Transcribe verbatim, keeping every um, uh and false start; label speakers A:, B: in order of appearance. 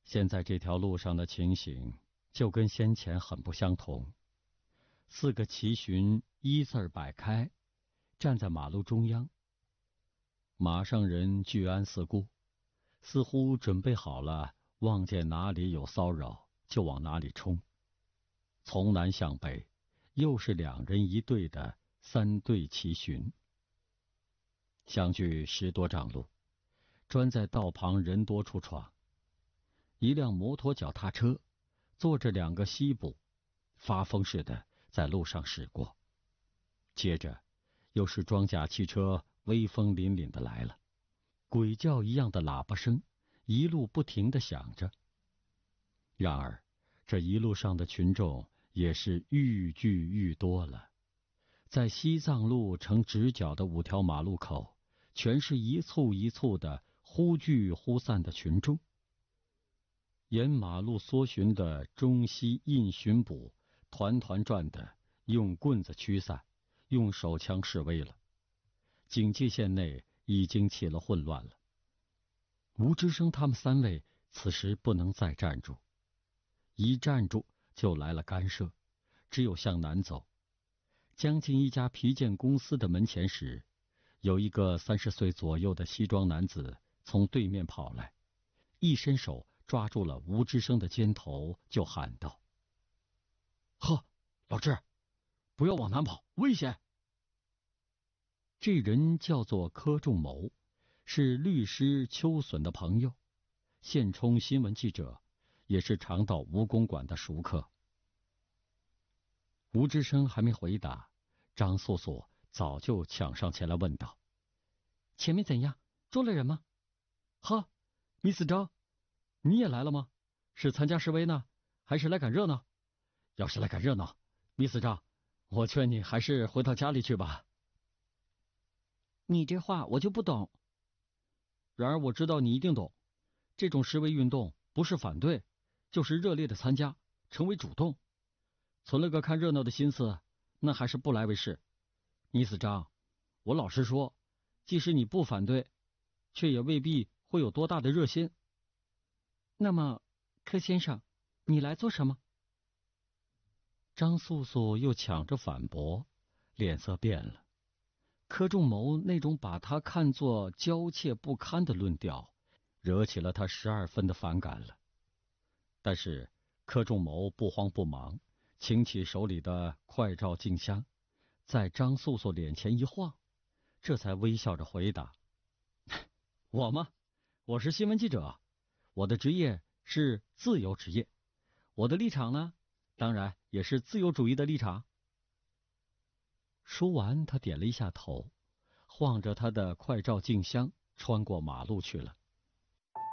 A: 现在这条路上的情形就跟先前很不相同。四个骑巡一字儿摆开，站在马路中央。马上人居安思顾，似乎准备好了，望见哪里有骚扰就往哪里冲。从南向北，又是两人一队的三队骑巡，相距十多丈路，专在道旁人多处闯。一辆摩托脚踏车坐着两个西部，发疯似的在路上驶过。接着又是装甲汽车威风凛凛的来了，鬼叫一样的喇叭声一路不停地响着。然而这一路上的群众也是愈聚愈多了，在西藏路呈直角的五条马路口，全是一簇一簇的忽聚忽散的群众。沿马路搜寻的中西印巡捕团团转的用棍子驱散，用手枪示威了。警戒线内已经起了混乱了。吴之生他们三位此时不能再站住，一站住就来了干涉，只有向南走。将近一家皮件公司的门前时，有一个三十岁左右的西装男子从对面跑来，一伸手抓住了吴之生的肩头，就喊道：呵，老智，不要往南跑，危险！这人叫做柯仲谋，是律师邱隼的朋友，现充新闻记者，也是常到吴公馆的熟客。吴之生还没回答，张素素早就抢上前来问道：前面怎样？捉了人吗？哈，米四张，你也来了吗？是参加示威呢，还是来赶热闹？要是来赶热闹，米四张，我劝你还是回到家里去吧。你这话我就不懂。然而我知道你一定懂，这种示威运动不是反对，就是热烈的参加，成为主动。存了个看热闹的心思，那还是不来为是。倪子章，我老实说，即使你不反对，却也未必会有多大的热心。那么，柯先生，你来做什么？张素素又抢着反驳，脸色变了。柯仲谋那种把他看作娇怯不堪的论调，惹起了他十二分的反感了。但是柯仲谋不慌不忙，擎起手里的快照镜箱，在张素素脸前一晃，这才微笑着回答：我吗？我是新闻记者，我的职业是自由职业，我的立场呢，当然也是自由主义的立场。说完，他点了一下头，晃着他的快照镜箱穿过马路去了。